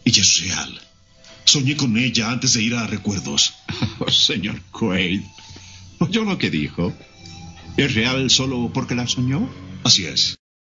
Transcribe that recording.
Ella es real. Soñé con ella antes de ir a Recuerdos. Oh, señor Quaid, ¿oyó lo que dijo? ¿Es real solo porque la soñó? Así es.